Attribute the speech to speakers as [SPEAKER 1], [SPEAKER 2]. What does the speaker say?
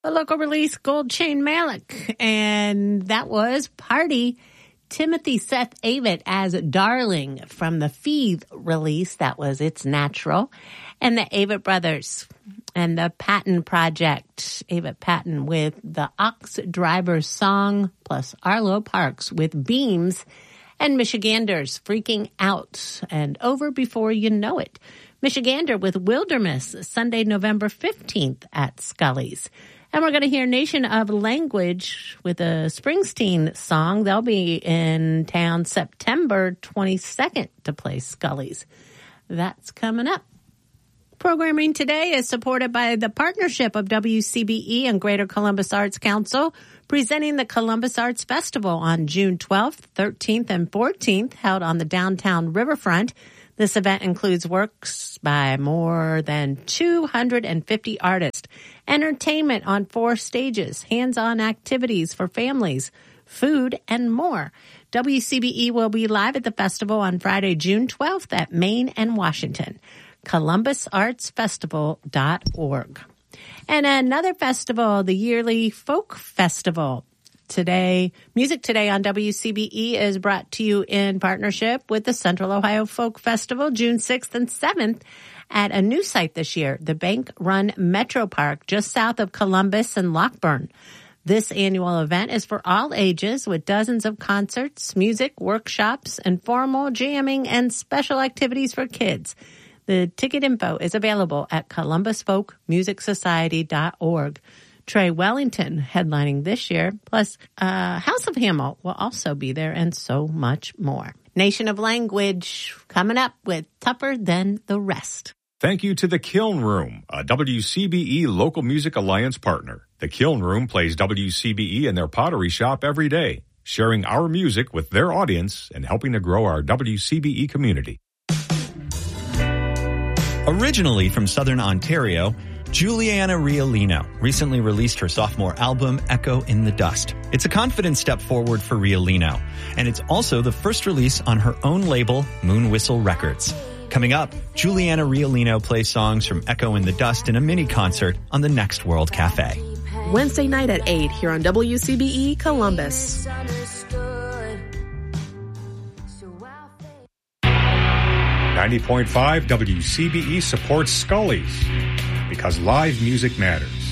[SPEAKER 1] a local release, Gold Chain Malik, and that was Party. Timothy Seth Avett as Darling from the Feed release, that was It's Natural, and the Avett Brothers and the Patton Project, Avett Patton with the Ox Driver's Song, plus Arlo Parks with Beams, and Michiganders Freaking Out, and Over Before You Know It. Michigander with Wilderness, Sunday, November 15th at Scully's. And we're going to hear Nation of Language with a Springsteen song. They'll be in town September 22nd to play Scully's. That's coming up. Programming today is supported by the partnership of WCBE and Greater Columbus Arts Council, presenting the Columbus Arts Festival on June 12th, 13th, and 14th, held on the downtown riverfront. This event includes works by more than 250 artists, entertainment on 4 stages, hands-on activities for families, food, and more. WCBE will be live at the festival on Friday, June 12th at Main and Washington. ColumbusArtsFestival.org. And another festival, the yearly Folk Festival. Today, Music Today on WCBE is brought to you in partnership with the Central Ohio Folk Festival, June 6th and 7th at a new site this year, the Bank Run Metro Park, just south of Columbus and Lockburn. This annual event is for all ages with dozens of concerts, music, workshops, informal jamming, and special activities for kids. The ticket info is available at columbusfolkmusicsociety.org. Trey Wellington headlining this year, plus House of Hamel will also be there, and so much more. Nation of Language coming up with Tougher Than the Rest.
[SPEAKER 2] Thank you to the Kiln Room, a WCBE Local Music Alliance partner. The Kiln Room plays WCBE in their pottery shop every day, sharing our music with their audience and helping to grow our WCBE community.
[SPEAKER 3] Originally from Southern Ontario, Juliana Riolino recently released her sophomore album, Echo in the Dust. It's a confident step forward for Riolino, and it's also the first release on her own label, Moon Whistle Records. Coming up, Juliana Riolino plays songs from Echo in the Dust in a mini concert on the Next World Cafe.
[SPEAKER 4] Wednesday night at 8 here on WCBE Columbus.
[SPEAKER 2] 90.5 WCBE supports Scully's because live music matters.